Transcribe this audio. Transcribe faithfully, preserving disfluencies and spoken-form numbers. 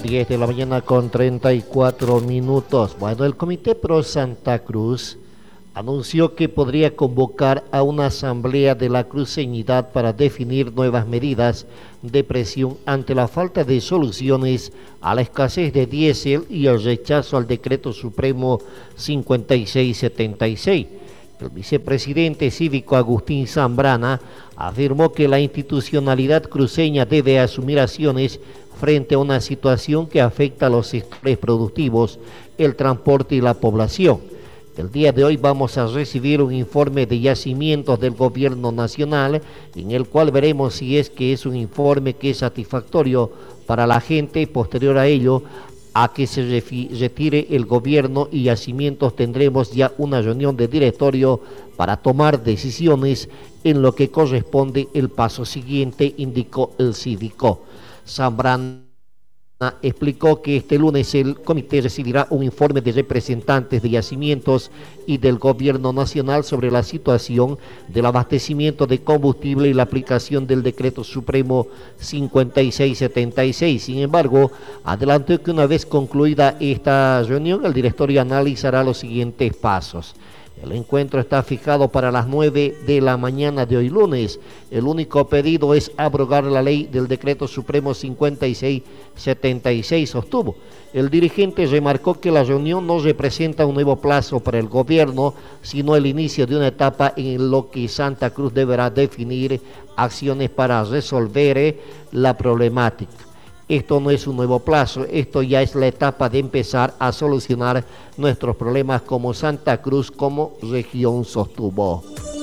diez de la mañana con treinta y cuatro minutos. Bueno, el Comité Pro Santa Cruz anunció que podría convocar a una asamblea de la cruceñidad para definir nuevas medidas de presión ante la falta de soluciones a la escasez de diésel y el rechazo al decreto supremo cincuenta y seis setenta y seis. El vicepresidente cívico Agustín Zambrana afirmó que la institucionalidad cruceña debe asumir acciones frente a una situación que afecta a los sectores productivos, el transporte y la población. El día de hoy vamos a recibir un informe de yacimientos del gobierno nacional, en el cual veremos si es que es un informe que es satisfactorio para la gente. Posterior a ello, a que se retire el gobierno y yacimientos, tendremos ya una reunión de directorio para tomar decisiones en lo que corresponde el paso siguiente, indicó el cívico. Zambrana explicó que este lunes el comité recibirá un informe de representantes de yacimientos y del gobierno nacional sobre la situación del abastecimiento de combustible y la aplicación del decreto supremo cincuenta y seis setenta y seis. Sin embargo, adelantó que una vez concluida esta reunión, el directorio analizará los siguientes pasos. El encuentro está fijado para las nueve de la mañana de hoy lunes. El único pedido es abrogar la ley del decreto supremo cincuenta y seis setenta y seis, sostuvo. El dirigente remarcó que la reunión no representa un nuevo plazo para el gobierno, sino el inicio de una etapa en lo que Santa Cruz deberá definir acciones para resolver la problemática. Esto no es un nuevo plazo, esto ya es la etapa de empezar a solucionar nuestros problemas como Santa Cruz, como región, sostuvo.